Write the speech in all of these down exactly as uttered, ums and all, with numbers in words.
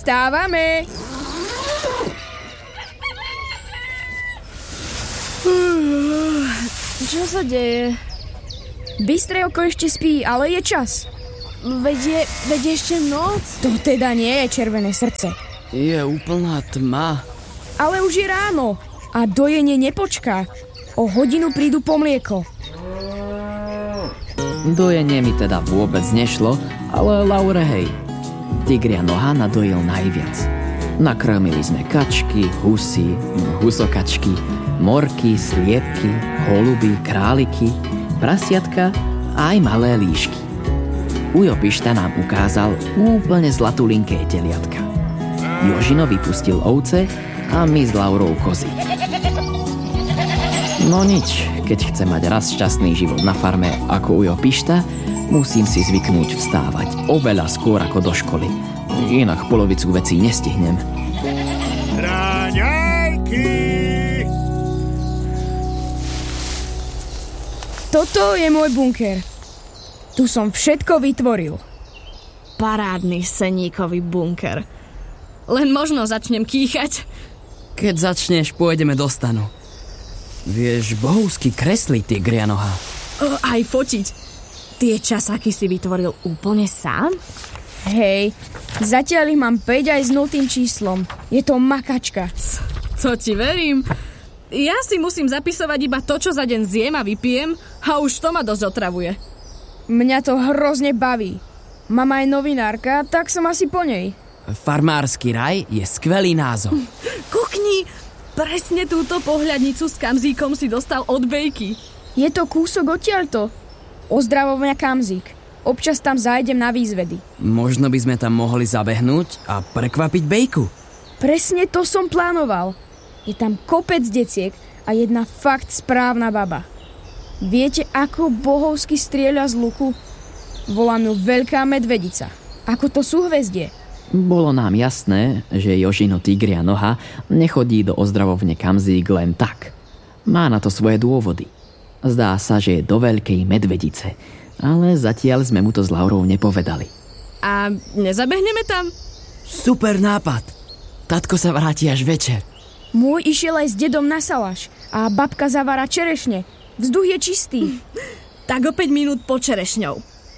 Vstávame! Čo sa deje? Bystrejoko ešte spí, ale je čas. Veď je, veď ešte noc. To teda nie je červené srdce. Je úplná tma. Ale už je ráno a dojenie nepočká. O hodinu prídu po mlieko. Dojenie mi teda vôbec nešlo, ale Laure hej. Tigria noha nadojil najviac. Nakrmili sme kačky, husy, husokačky, morky, sliepky, holuby, králiky, prasiatka a aj malé líšky. Ujo Pišta nám ukázal úplne zlatulinké teliatka. Jožino vypustil ovce a my s Laurou kozy. No nič, keď chcem mať raz šťastný život na farme ako Ujo Pišta, musím si zvyknúť vstávať oveľa skôr ako do školy. Inak polovicu vecí nestihnem. Ráňajky! Toto je môj bunker. Tu som všetko vytvoril. Parádny seníkový bunker. Len možno začnem kýchať. Keď začneš, pôjdeme do stanu. Vieš bohovsky kresliť, Tigria noha. O, aj fotiť. Tie časáky si vytvoril úplne sám? Hej, zatiaľ ich mám päť aj s nultým číslom. Je to makačka. To ti verím. Ja si musím zapisovať iba to, čo za deň zjem a vypijem a už to ma dosť otravuje. Mňa to hrozne baví. Mama je novinárka, tak som asi po nej. Farmársky raj je skvelý názov. Kukni, presne túto pohľadnicu s kamzíkom si dostal od Bejky. Je to kúsok odtiaľto. Ozdravovňa Kamzík. Občas tam zájdem na výzvedy. Možno by sme tam mohli zabehnúť a prekvapiť Bejku. Presne to som plánoval. Je tam kopec deciek a jedna fakt správna baba. Viete, ako bohovsky strieľa z luku? Volám ju Veľká medvedica. Ako to súhvezdie. Bolo nám jasné, že Jožino Tigria noha nechodí do ozdravovne Kamzík len tak. Má na to svoje dôvody. Zdá sa, že je do Veľkej medvedice, ale zatiaľ sme mu to s Laurou nepovedali. A nezabehneme tam? Super nápad. Tatko sa vráti až večer. Môj išiel aj s dedom na salaš a babka zavára čerešne. Vzduch je čistý. Tak o päť minút po čerešňou.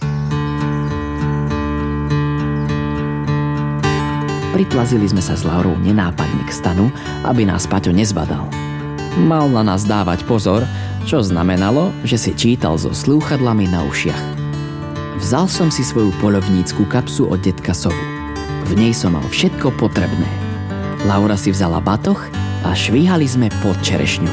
Priplazili sme sa s Laurou nenápadne k stanu, aby nás Paťo nezbadal. Mal na nás dávať pozor, čo znamenalo, že si čítal so slúchadlami na ušiach. Vzal som si svoju poľovnícku kapsu od detka Sovu. V nej som mal všetko potrebné. Laura si vzala batoh a švíhali sme pod čerešňu.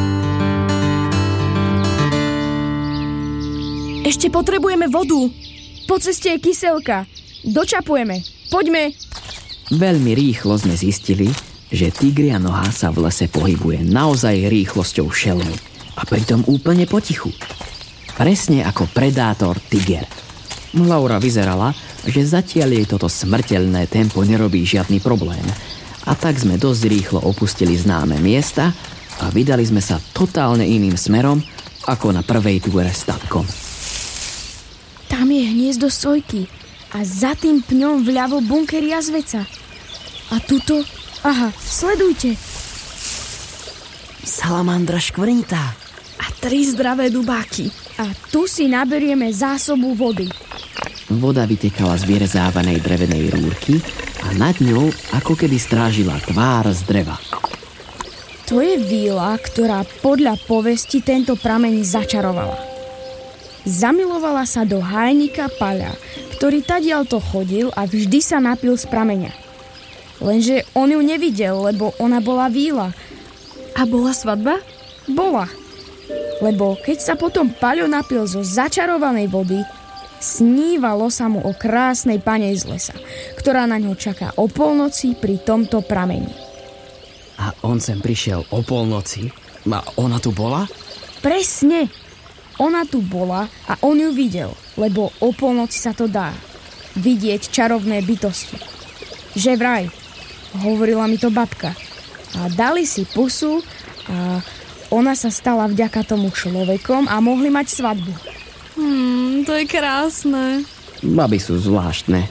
Ešte potrebujeme vodu. Po ceste je kyselka. Dočapujeme. Poďme. Veľmi rýchlo sme zistili, že Tigria noha sa v lese pohybuje naozaj rýchlosťou šelmy a pritom úplne potichu. Presne ako predátor tiger. Laura vyzerala, že zatiaľ jej toto smrteľné tempo nerobí žiadny problém. A tak sme dosť rýchlo opustili známe miesta a vydali sme sa totálne iným smerom ako na prvej túre s tatkom. Tam je hniezdo sojky a za tým pňom vľavo bunker jazveca. A tuto... Aha, sledujte. Salamandra škvrnitá. A tri zdravé dubáky. A tu si naberieme zásobu vody. Voda vytekala z vyrezávanej drevenej rúrky a nad ňou ako keby strážila tvár z dreva. To je víla, ktorá podľa povesti tento prameň začarovala. Zamilovala sa do hájnika Paľa, ktorý tadiaľto chodil a vždy sa napil z prameňa. Lenže on ju nevidel, lebo ona bola víla. A bola svadba? Bola. Lebo keď sa potom Paľo napil zo začarovanej vody, snívalo sa mu o krásnej pane z lesa, ktorá na ňo čaká o polnoci pri tomto prameni. A on sem prišiel o polnoci? A ona tu bola? Presne. Ona tu bola a on ju videl, lebo o polnoci sa to dá. Vidieť čarovné bytosti. Že vraj, hovorila mi to babka. A dali si pusu a ona sa stala vďaka tomu človekom a mohli mať svadbu. Hmm, to je krásne. Baby sú zvláštne.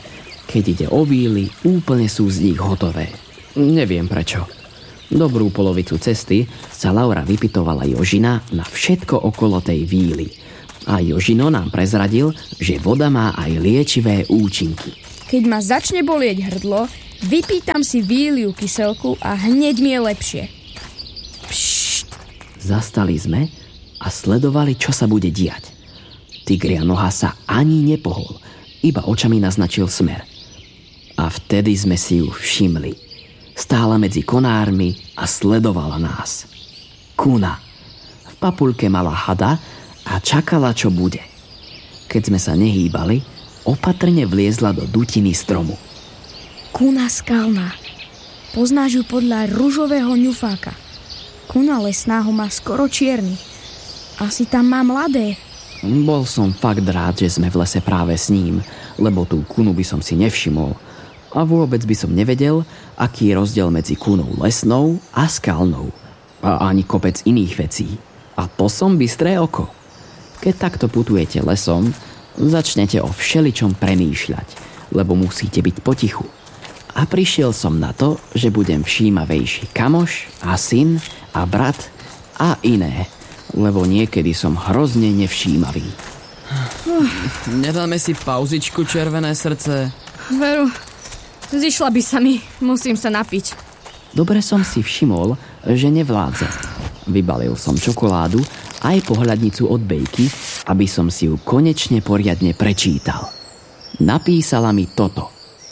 Keď ide o víly, úplne sú z nich hotové. Neviem prečo. Dobrú polovicu cesty sa Laura vypytovala Jožina na všetko okolo tej víly. A Jožino nám prezradil, že voda má aj liečivé účinky. Keď ma začne bolieť hrdlo, vypýtam si víliu kyselku a hneď mi je lepšie. Pšt. Zastali sme a sledovali, čo sa bude diať. Tigria noha sa ani nepohol, iba očami naznačil smer. A vtedy sme si ju všimli. Stála medzi konármi a sledovala nás. Kuna. V papuľke mala hada a čakala, čo bude. Keď sme sa nehýbali, opatrne vliezla do dutiny stromu. Kuna skalná. Poznáš ju podľa ružového ňufáka. Kuna lesná ho má skoro čierny. Asi tam má mladé. Bol som fakt rád, že sme v lese práve s ním, lebo tú kunu by som si nevšimol. A vôbec by som nevedel, aký je rozdiel medzi kunou lesnou a skalnou. A ani kopec iných vecí. A to som bystré oko. Keď takto putujete lesom, začnete o všeličom premýšľať, lebo musíte byť potichu. A prišiel som na to, že budem všímavejší kamoš a syn a brat a iné, lebo niekedy som hrozne nevšímavý. Nedáme si pauzičku, červené srdce? Veru, zišla by sa mi, musím sa napiť. Dobre som si všimol, že nevládze. Vybalil som čokoládu aj pohľadnicu od Bejky, aby som si ju konečne poriadne prečítal. Napísala mi toto.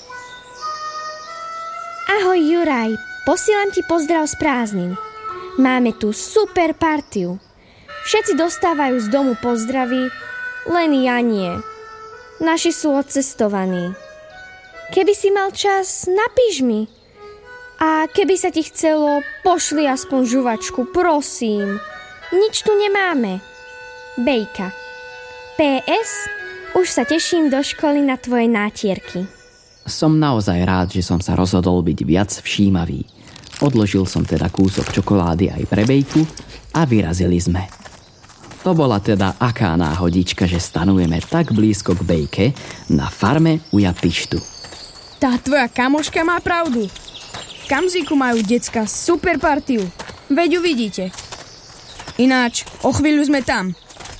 Ahoj Juraj, posielam ti pozdrav z prázdnin. Máme tu super partiu. Všetci dostávajú z domu pozdravy, len ja nie. Naši sú odcestovaní. Keby si mal čas, napíš mi. A keby sa ti chcelo, pošli aspoň žuvačku, prosím. Nič tu nemáme. Bejka. pé es. Už sa teším do školy na tvoje nátierky. Som naozaj rád, že som sa rozhodol byť viac všímavý. Odložil som teda kúsok čokolády aj pre Bejku a vyrazili sme. To bola teda aká náhodička, že stanujeme tak blízko k Bejke na farme u Japištu. Tá tvoja kamoška má pravdu. V Kamzíku majú decka super partiu. Veď uvidíte. Ináč, o chvíľu sme tam.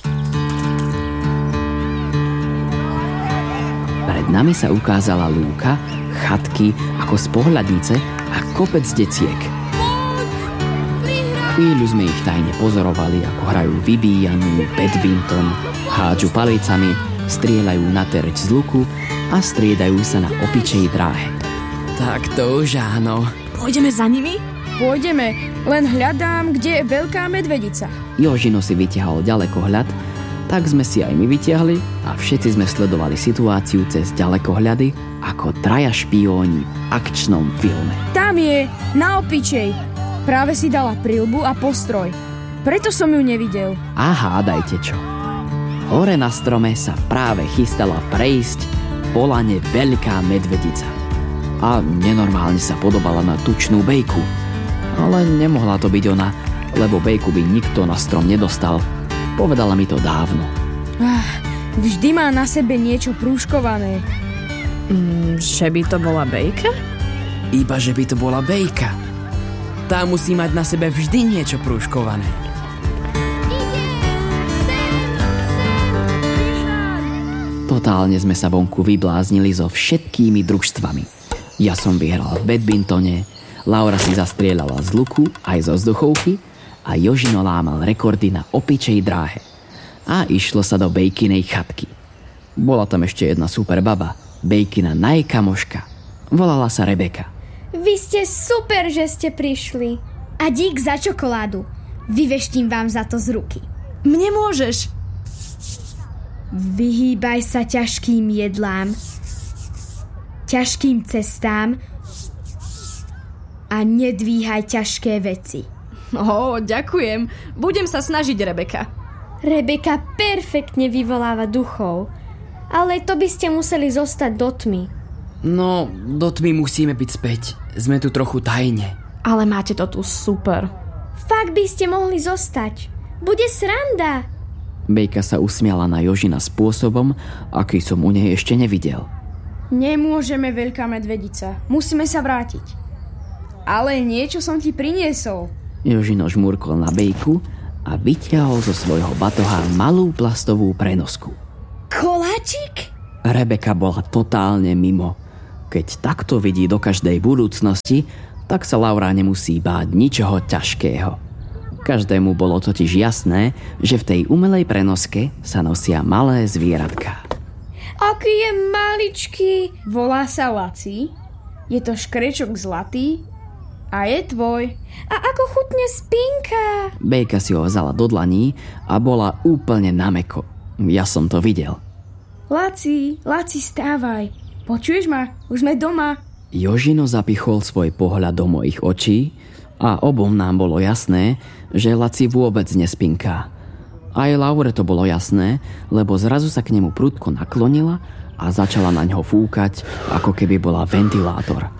Pred nami sa ukázala lúka, chatky ako z pohľadnice a kopec deciek. Chvíľu sme ich tajne pozorovali, ako hrajú vybíjanú, badminton, hádžu palicami, strieľajú na terč z luku a striedajú sa na opičej dráhe. Tak to už áno. Pôjdeme za nimi? Pôjdeme, len hľadám, kde je veľká medvedica. Jožino si vytiahol ďalekohľad, tak sme si aj my vytiahli a všetci sme sledovali situáciu cez ďalekohľady ako traja špióni v akčnom filme. Tam je, na opičej. Práve si dala prilbu a postroj. Preto som ju nevidel. A hádajte čo. Hore na strome sa práve chystala prejsť po lane veľká medvedica. A nenormálne sa podobala na tučnú Bejku. Ale nemohla to byť ona, lebo Bejku by nikto na strom nedostal. Povedala mi to dávno. Ah, vždy má na sebe niečo prúškované. Mm, že by to bola Bejka? Iba, že by to bola Bejka. Tá musí mať na sebe vždy niečo prúškované. Totálne sme sa vonku vybláznili so všetkými družstvami. Ja som vyhral v badmintone, Laura si zastrieľala z luku aj zo vzduchovky a Jožino lámal rekordy na opičej dráhe. A išlo sa do Bejkinej chatky. Bola tam ešte jedna super baba, Bejkina najkamoška. Volala sa Rebeka. Vy ste super, že ste prišli. A dík za čokoládu. Vyveštím vám za to z ruky. Mne môžeš. Vyhýbaj sa ťažkým jedlám, ťažkým cestám a nedvíhaj ťažké veci. Ó, ďakujem. Budem sa snažiť, Rebeka. Rebeka perfektne vyvoláva duchov, ale to by ste museli zostať do tmy. No, do tmy musíme byť späť. Sme tu trochu tajne. Ale máte to tu super. Fakt by ste mohli zostať. Bude sranda. Bejka sa usmiala na Jožina spôsobom, aký som u nej ešte nevidel. Nemôžeme, veľká medvedica. Musíme sa vrátiť. Ale niečo som ti priniesol. Jožino žmúrkol na Bejku a vyťahol zo svojho batoha malú plastovú prenosku. Koláčik? Rebeka bola totálne mimo. Keď takto vidí do každej budúcnosti, tak sa Laura nemusí báť ničoho ťažkého. Každému bolo totiž jasné, že v tej umelej prenoske sa nosia malé zvieratka. Aký je maličký. Volá sa Laci, je to škrečok zlatý a je tvoj. A ako chutne spinka. Bejka si ho vzala do dlaní a bola úplne namäko. Ja som to videl. Laci, Laci, stávaj. Počuješ ma? Už sme doma. Jožino zapichol svoj pohľad do mojich očí a obom nám bolo jasné, že Laci vôbec nespinká. Aj Laure to bolo jasné, lebo zrazu sa k nemu prudko naklonila a začala na ňo fúkať, ako keby bola ventilátor.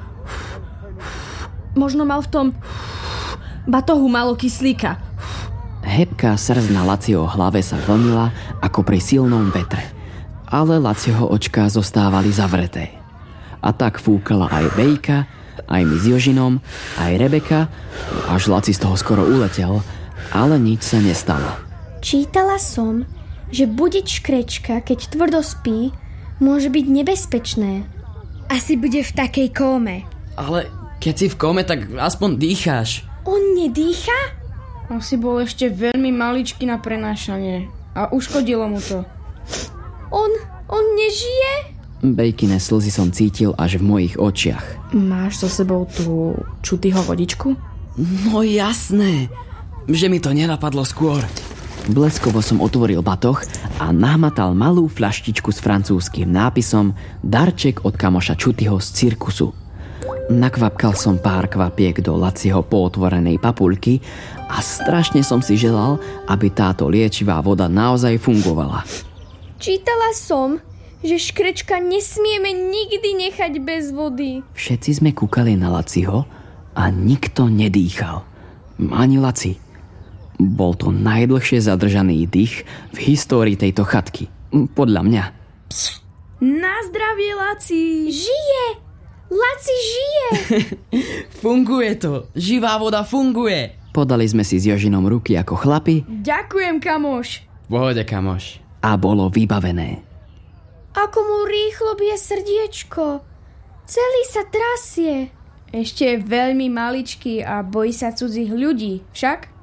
Možno mal v tom batohu málo kyslíka. Hebká srdc na Laciho hlave sa vlnila ako pri silnom vetre, ale Laciho očká zostávali zavreté. A tak fúkala aj Bejka, aj my s Jožinom, aj Rebeka, až Laci z toho skoro uletel, ale nič sa nestalo. Čítala som, že budiť škrečka, keď tvrdo spí, môže byť nebezpečné. Asi bude v takej kóme. Ale keď si v kóme, tak aspoň dýcháš. On nedýcha? Asi bol ešte veľmi maličký na prenášanie a uškodilo mu to. On, on nežije? Bejkine slzy som cítil až v mojich očiach. Máš so sebou tú čutýho vodičku? No jasné, že mi to nenapadlo skôr. Bleskovo som otvoril batoh a nahmatal malú fľaštičku s francúzským nápisom Darček od kamoša Čutyho z cirkusu. Nakvapkal som pár kvapiek do Laciho pootvorenej papuľky a strašne som si želal, aby táto liečivá voda naozaj fungovala. Čítala som, že škrečka nesmieme nikdy nechať bez vody. Všetci sme kúkali na Laciho a nikto nedýchal. Ani Laci. Bol to najdlhšie zadržaný dých v histórii tejto chatky. Podľa mňa. Na zdravie, Laci! Žije! Laci žije! Funguje to! Živá voda funguje! Podali sme si s Jožinom ruky ako chlapi. Ďakujem, kamoš! Pohode, kamoš. A bolo vybavené. Ako mu rýchlo bije srdiečko. Celý sa trasie. Ešte je veľmi maličký a bojí sa cudzích ľudí, však?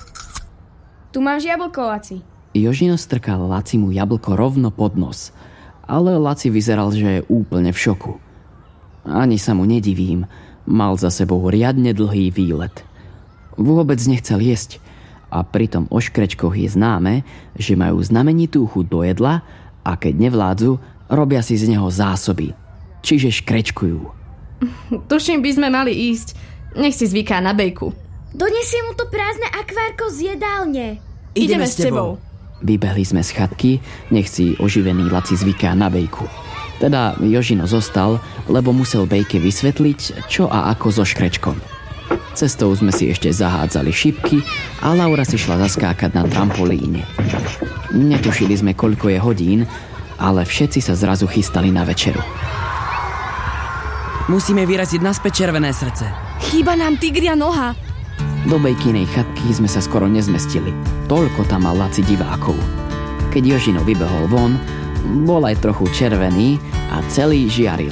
Tu máš jablko, Laci. Jožino strkal Lacimu jablko rovno pod nos, ale Laci vyzeral, že je úplne v šoku. Ani sa mu nedivím, mal za sebou riadne dlhý výlet. Vôbec nechcel jesť a pritom o škrečkoch je známe, že majú znamenitú chuť do jedla a keď nevládzu, robia si z neho zásoby, čiže škrečkujú. Tuším, by sme mali ísť. Nech si zvyká na Bejku. Donesie mu to prázdne akvárko z jedálne. Ideme, Ideme s tebou. Vybehli sme z chatky, nech si oživený Laci zvyká na Bejku. Teda Jožino zostal, lebo musel Bejke vysvetliť, čo a ako so škrečkom. Cestou sme si ešte zahádzali šipky a Laura si šla zaskákať na trampolíne. Netušili sme, koľko je hodín, ale všetci sa zrazu chystali na večeru. Musíme vyraziť naspäť Červené srdce. Chýba nám tigria noha. Do Bejkinej chatky sme sa skoro nezmestili. Toľko tam mal Laci divákov. Keď Jožino vybehol von, bol aj trochu červený a celý žiaril.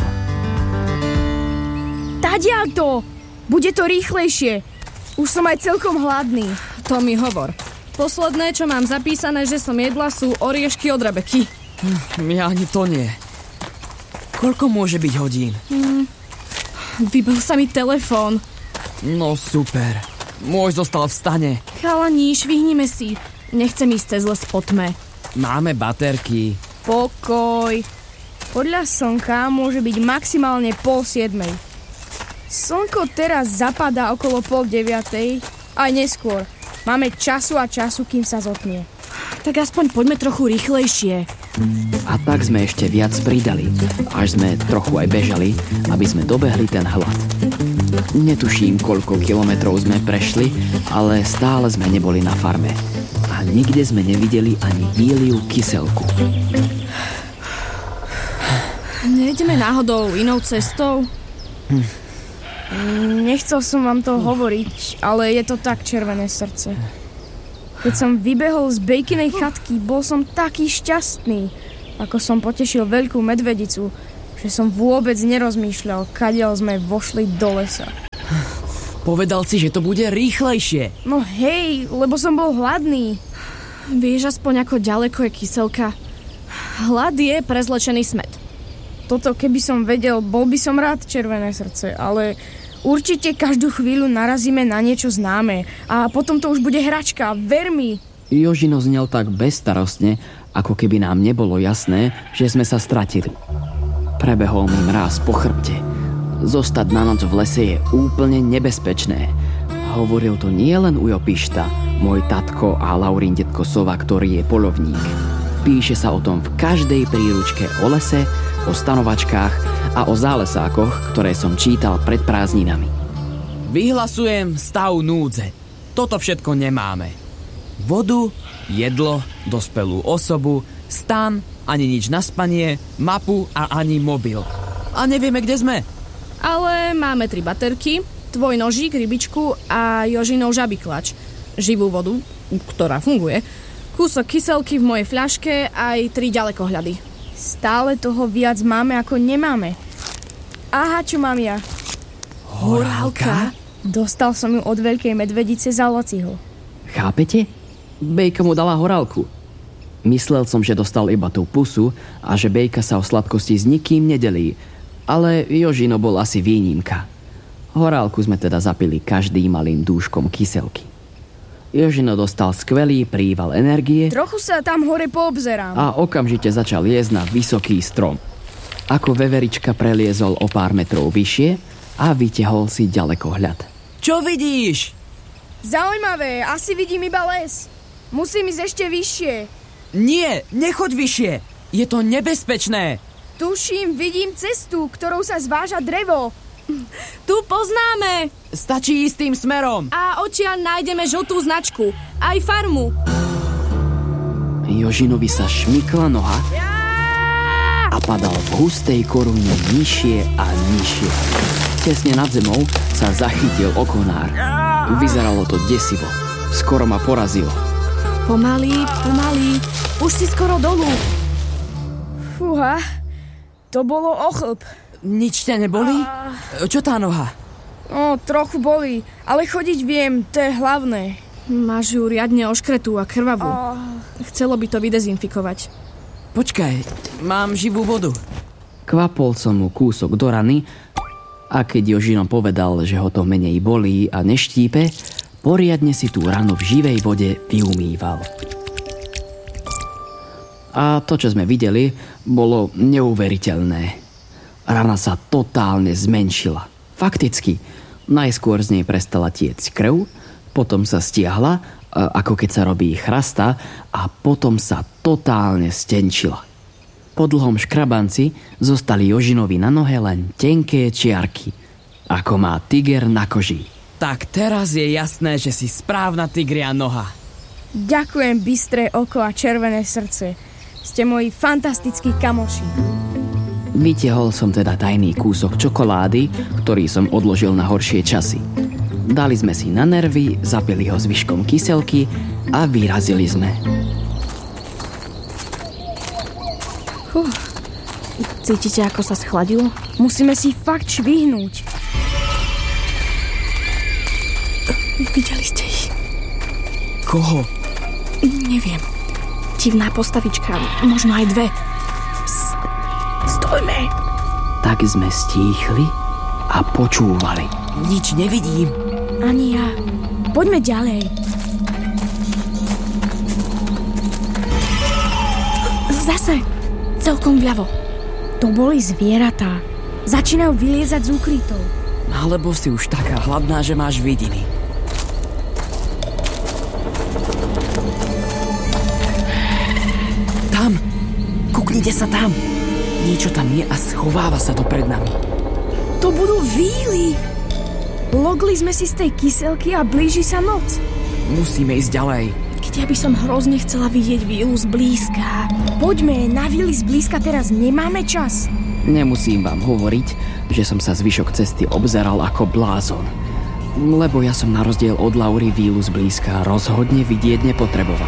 Tadiaľ to! Bude to rýchlejšie. Už som aj celkom hladný. To mi hovor. Posledné, čo mám zapísané, že som jedla, sú oriešky od Rebeky. Hm, ja ani to nie. Koľko môže byť hodín? Hm, vybel sa mi telefón. No super. Môj zostal v stane. Chalani, švihnime si. Nechcem ísť cez les po tme. Máme baterky. Pokoj. Podľa slnka môže byť maximálne pol siedmej. Slnko teraz zapadá okolo pol deviatej, aj neskôr. Máme času a času, kým sa zotmie. Tak aspoň poďme trochu rýchlejšie. A tak sme ešte viac pridali, až sme trochu aj bežali, aby sme dobehli ten hlad. Netuším, koľko kilometrov sme prešli, ale stále sme neboli na farme. A nikde sme nevideli ani díliu kyselku. Nejdeme náhodou inou cestou? Hm. Nechcel som vám to hovoriť, ale je to tak, Červené srdce. Keď som vybehol z Bejkinej chatky, bol som taký šťastný, ako som potešil veľkú medvedicu, že som vôbec nerozmýšľal, kadiaľ sme vošli do lesa. Povedal si, že to bude rýchlejšie. No hej, lebo som bol hladný. Vieš aspoň, ako ďaleko je Kyselka? Hlad je prezlečený smet. Toto keby som vedel, bol by som rád, Červené srdce, ale určite každú chvíľu narazíme na niečo známe a potom to už bude hračka, ver mi. Jožino znel tak bezstarostne, ako keby nám nebolo jasné, že sme sa stratili. Prebehol mi mráz po chrbte. Zostať na noc v lese je úplne nebezpečné. Hovoril to nie len Ujo Pišta, môj tatko a Laurín detko Sova, ktorý je poľovník. Píše sa o tom v každej príručke o lese, o stanovačkách a o zálesákoch, ktoré som čítal pred prázdninami. Vyhlasujem stav núdze. Toto všetko nemáme. Vodu, jedlo, dospelú osobu, stan, ani nič na spanie, mapu a ani mobil. A nevieme, kde sme. Ale máme tri baterky, tvoj nožík, rybičku a Jožinov žabiklač. Živú vodu, ktorá funguje, kúsok kyselky v mojej fľaške aj tri ďalekohľady. Stále toho viac máme, ako nemáme. Aha, čo mám ja? Horálka? Dostal som ju od veľkej medvedice za Laciho. Chápete? Bejka mu dala horálku. Myslel som, že dostal iba tú pusu a že Bejka sa o sladkosti s nikým nedelí, ale Jožino bol asi výnimka. Horálku sme teda zapili každým malým dúškom kyselky. Jožino dostal skvelý príval energie. Trochu sa tam hore poobzerám. A okamžite začal jesť na vysoký strom. Ako veverička preliezol o pár metrov vyššie a vytiahol si ďalekohľad. Čo vidíš? Zaujímavé, asi vidím iba les. Musím ísť ešte vyššie. Nie, nechoď vyššie. Je to nebezpečné. Tuším, vidím cestu, ktorou sa zváža drevo. Tu poznáme. Stačí ísť tým smerom. A odtiaľ nájdeme žltú značku. Aj farmu. Jožinovi sa šmykla noha a padal v hustej korune nižšie a nižšie. Tesne nad zemou sa zachytil okonár. Vyzeralo to desivo. Skoro ma porazilo. Pomaly, pomaly. Už si skoro dolu. Fúha, to bolo o chlp. Nič ťa neboli? Čo tá noha? No, trochu bolí, ale chodiť viem, to je hlavné. Máš ju riadne oškretú a krvavú. Chcelo by to vydezinfikovať. Počkaj, mám živú vodu. Kvapol som mu kúsok do rany a keď Jožino povedal, že ho to menej bolí a neštípe, poriadne si tú ranu v živej vode vyumýval. A to, čo sme videli, bolo neuveriteľné. Rana sa totálne zmenšila. Fakticky, najskôr z nej prestala tiecť krv, potom sa stiahla, ako keď sa robí chrasta, a potom sa totálne stenčila. Po dlhom škrabanci zostali Jožinovi na nohe len tenké čiarky, ako má tiger na koži. Tak teraz je jasné, že si správna tigria noha. Ďakujem, bystré oko a červené srdce. Ste moji fantastickí kamoši. Vytiahol som teda tajný kúsok čokolády, ktorý som odložil na horšie časy. Dali sme si na nervy, zapili ho zvyškom kyselky a vyrazili sme. Huh. Cítite, ako sa schladilo? Musíme si fakt švihnúť. Videli ste ich? Koho? Neviem. Divná postavička, možno aj dve. Stojme! Tak sme stíchli a počúvali. Nič nevidím. Ani ja. Poďme ďalej. Zase! Celkom vľavo. To boli zvieratá. Začínajú vyliezať z úkrytov. Alebo si už taká hladná, že máš vidiny. Tam! Kuknite sa tam! Niečo tam je a schováva sa to pred nami. To budú víly. Logli sme si z tej kyselky a blíži sa noc. Musíme ísť ďalej. Keď ja by som hrozne chcela vidieť vílu zblízka. Poďme, na víly zblízka teraz nemáme čas. Nemusím vám hovoriť, že som sa zvyšok cesty obzeral ako blázon, lebo ja som na rozdiel od Laury vílu zblízka rozhodne vidieť nepotreboval.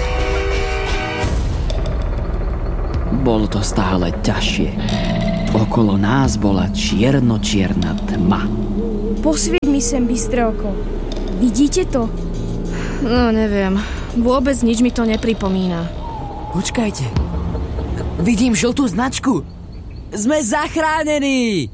Bolo to stále ťažšie. Okolo nás bola čierno-čierna tma. Posvieť mi sem, bystré oko. Vidíte to? No, neviem. Vôbec nič mi to nepripomína. Počkajte. Vidím žltú značku. Sme zachránení!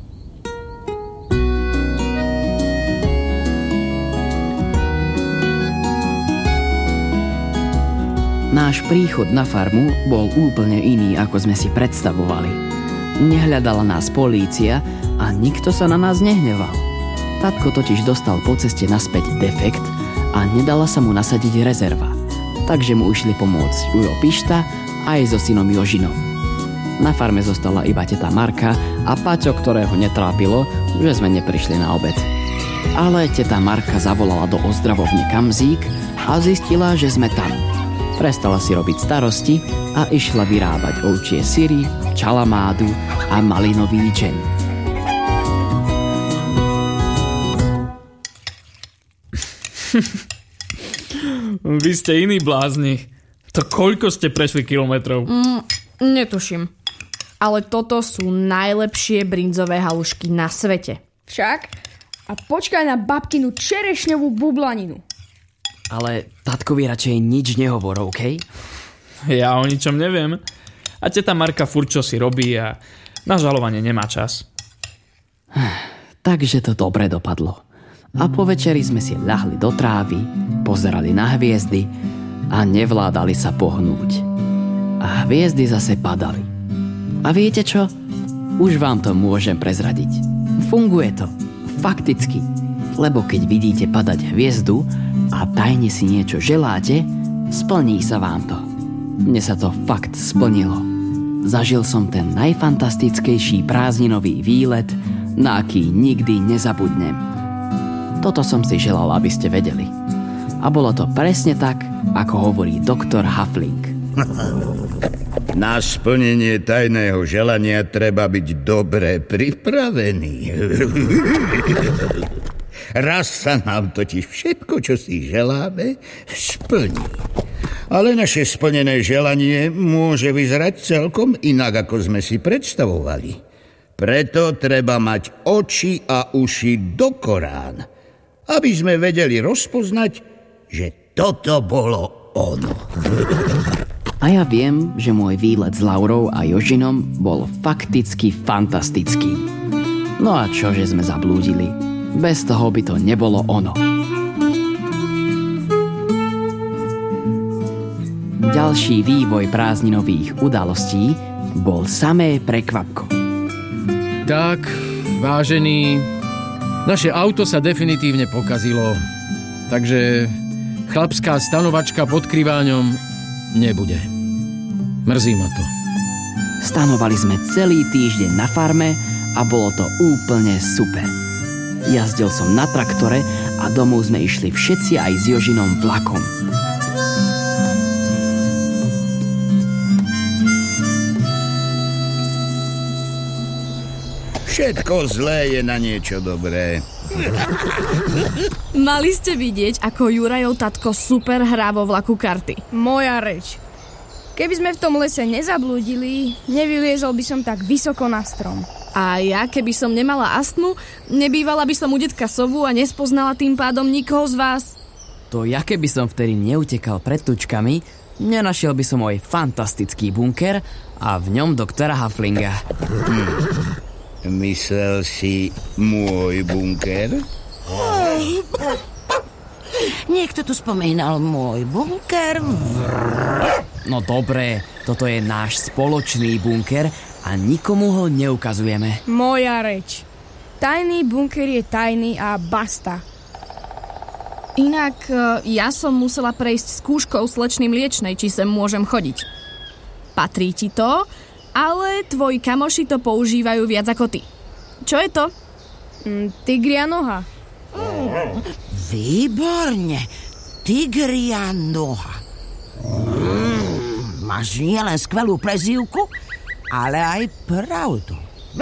Náš príchod na farmu bol úplne iný, ako sme si predstavovali. Nehľadala nás polícia a nikto sa na nás nehneval. Tatko totiž dostal po ceste naspäť defekt a nedala sa mu nasadiť rezerva. Takže mu ušli pomôcť Ujo Pišta aj so synom Jožinom. Na farme zostala iba teta Marka a Paťo, ktorého netrápilo, že sme neprišli na obed. Ale teta Marka zavolala do ozdravovne Kamzík a zistila, že sme tam. Prestala si robiť starosti a išla vyrábať ovčie syry, čalamádu a malinový džem. Vy ste iní blázni. To koľko ste prešli kilometrov? Mm, netuším. Ale toto sú najlepšie brinzové halušky na svete. Však? A počkaj na babkinu čerešňovú bublaninu. Ale tatkovi radšej nič nehovor, okej? Okay? Ja o ničom neviem. A teta Marka furt čo si robí a na žalovanie nemá čas. Takže to dobre dopadlo. A po večeri sme si ľahli do trávy, pozerali na hviezdy a nevládali sa pohnúť. A hviezdy zase padali. A viete čo? Už vám to môžem prezradiť. Funguje to. Fakticky. Lebo keď vidíte padať hviezdu a tajne si niečo želáte, splní sa vám to. Mne sa to fakt splnilo. Zažil som ten najfantastickejší prázdninový výlet, na aký nikdy nezabudnem. Toto som si želal, aby ste vedeli. A bolo to presne tak, ako hovorí doktor Hafling. Na splnenie tajného želania treba byť dobre pripravený. Raz sa nám totiž všetko, čo si želáme, splní. Ale naše splnené želanie môže vyzerať celkom inak, ako sme si predstavovali. Preto treba mať oči a uši do Korán, aby sme vedeli rozpoznať, že toto bolo ono. A ja viem, že môj výlet s Laurou a Jožinom bol fakticky fantastický. No a čože sme zablúdili? Bez toho by to nebolo ono. Ďalší vývoj prázdninových udalostí bol samé prekvapko. Tak, vážený, naše auto sa definitívne pokazilo, takže chlapská stanovačka pod Kriváňom nebude. Mrzí ma to. Stanovali sme celý týždeň na farme a bolo to úplne super. Jazdil som na traktore a domov sme išli všetci aj s Jožinom vlakom. Všetko zlé je na niečo dobré. Mali ste vidieť, ako Jurajov tatko super hrá vo vlaku karty. Moja reč. Keby sme v tom lese nezablúdili, nevyliezol by som tak vysoko na strom. A ja, keby som nemala astmu, nebývala by som u detka Sovu a nespoznala tým pádom nikoho z vás. To ja keby som vtedy neutekal pred tučkami, nenašiel by som môj fantastický bunker a v ňom doktora Haflinga. Hm. Myslel si môj bunker? Niekto tu spomínal môj bunker. No dobré, toto je náš spoločný bunker a nikomu ho neukazujeme. Moja reč. Tajný bunker je tajný a basta. Inak ja som musela prejsť skúškou slečny mliečnej, či sem môžem chodiť. Patrí ti to, ale tvoji kamoši to používajú viac ako ty. Čo je to? Mm, tigria noha. Mm, výborne. Tigria noha. Mm, máš nielen skvelú prezývku, ale aj pravdu.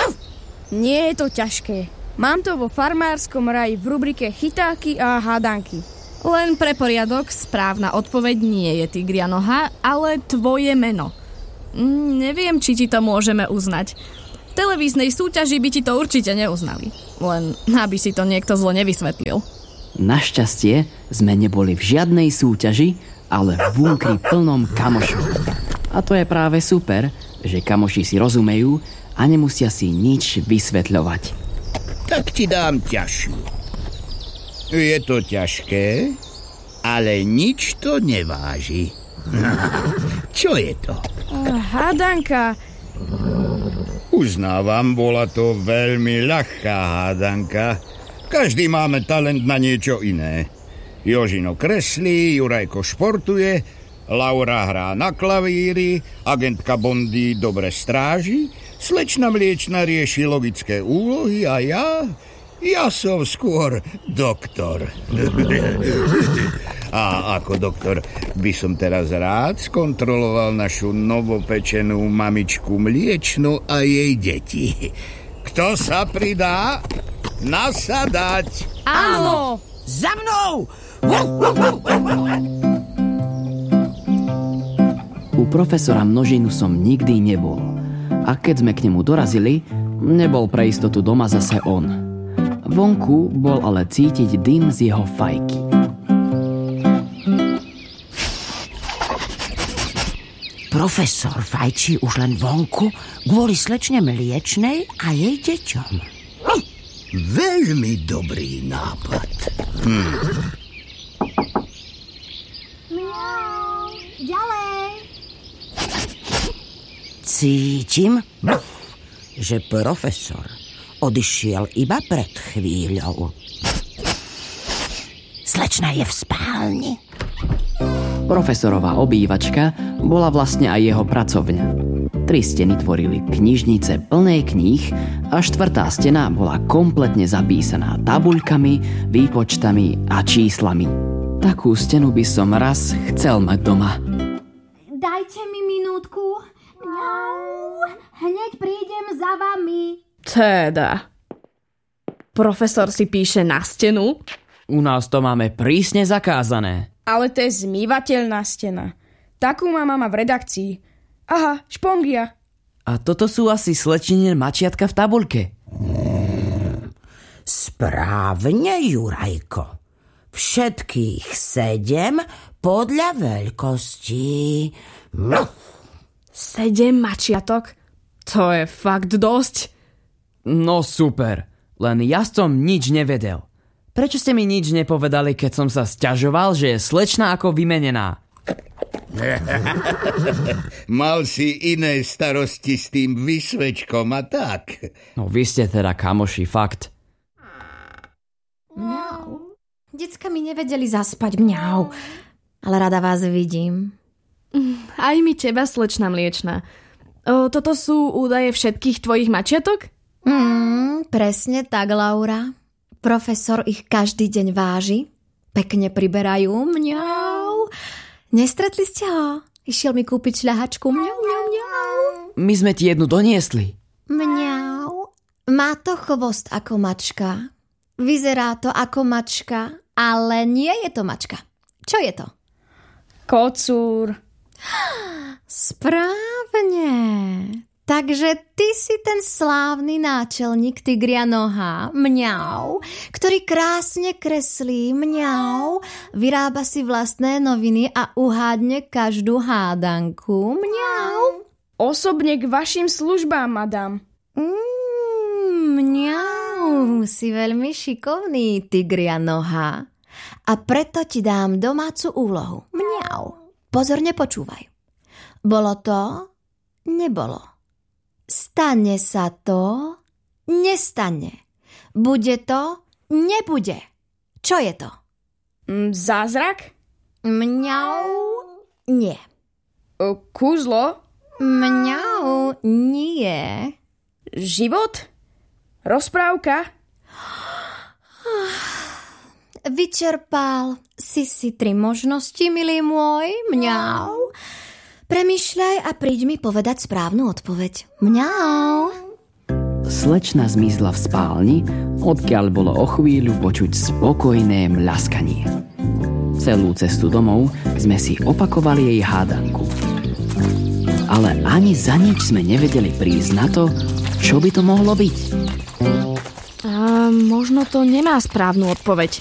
Nie je to ťažké. Mám to vo farmárskom raji v rubrike Chytáky a hádanky. Len pre poriadok, správna odpoveď nie je Tigria noha, ale tvoje meno. Mm, neviem, či ti to môžeme uznať. V televíznej súťaži by ti to určite neuznali. Len aby si to niekto zle nevysvetlil. Našťastie sme neboli v žiadnej súťaži, ale v bunkri plnom kamošov. A to je práve super, že kamoši si rozumejú a nemusia si nič vysvetľovať. Tak ti dám ťažšiu. Je to ťažké, ale nič to neváži. Čo je to? Hádanka. Uznávam, bola to veľmi ľahká hádanka. Každý máme talent na niečo iné. Jožino kreslí, Jurajko športuje, Laura hrá na klavíri, agentka Bondy dobre stráži, slečna Mliečna rieši logické úlohy a ja... Ja som skôr doktor. A ako doktor by som teraz rád skontroloval našu novopečenú mamičku Mliečnu a jej deti. Kto sa pridá? Nasadať! Áno! Za mnou! U profesora Množinu som nikdy nebol. A keď sme k nemu dorazili, nebol pre istotu doma zase on. Vonku bol ale cítiť dym z jeho fajky. Profesor fajčí už len vonku kvôli slečne Mliečnej a jej deťom. Veľmi dobrý nápad. Hm. Miau, ďalej. Cítim, že profesor odišiel iba pred chvíľou. Slečna je v spálni. Profesorová obývačka bola vlastne aj jeho pracovňa. Tri steny tvorili knižnice plné kníh a štvrtá stena bola kompletne zapísaná tabuľkami, výpočtami a číslami. Takú stenu by som raz chcel mať doma. Dajte mi minútku. Miau. Hneď prídem za vami. Teda. Profesor si píše na stenu? U nás to máme prísne zakázané. Ale to je zmývateľná stena. Takú má mama v redakcii. Aha, špongia. A toto sú asi slečnenie mačiatka v tabuľke. Správne, Jurajko. Všetkých sedem podľa veľkosti. No. Sedem mačiatok? To je fakt dosť. No super, len ja som nič nevedel. Prečo ste mi nič nepovedali, keď som sa sťažoval, že je slečna ako vymenená? Mal si iné starosti s tým vysvečkom a tak. No vy ste teda kamoši, fakt. Mňau. Decka mi nevedeli zaspať, mňau. Ale rada vás vidím. Aj mi teba, slečna Mliečna. O, toto sú údaje všetkých tvojich mačiatok? Mm, presne tak, Laura. Profesor ich každý deň váži. Pekne priberajú, mňau. Nestretli ste ho? Išiel mi kúpiť šľahačku, mňau, mňau, mňau. My sme ti jednu doniesli. Mňau. Má to chvost ako mačka. Vyzerá to ako mačka, ale nie je to mačka. Čo je to? Kocúr. Správne. Takže ty si ten slávny náčelník Tigria noha, mňau, ktorý krásne kreslí, mňau, vyrába si vlastné noviny a uhádne každú hádanku, mňau. Osobne k vašim službám, madam. Mm, mňau, si veľmi šikovný, Tigria noha. A preto ti dám domácu úlohu, mňau. Pozorne počúvaj. Bolo to? Nebolo. Stane sa to? Nestane. Bude to? Nebude. Čo je to? Mm, zázrak? Mňau? Nie. O, kúzlo? Mňau? Nie. Život? Rozprávka? Vyčerpal si si tri možnosti, milý môj. Mňau. Premýšľaj a príď mi povedať správnu odpoveď. Mňau. slečna zmizla v spálni, odkiaľ bolo o chvíľu počuť spokojné mľaskanie. Celú cestu domov sme si opakovali jej hádanku. Ale ani za nič sme nevedeli prísť na to, čo by to mohlo byť. A možno to nemá správnu odpoveď.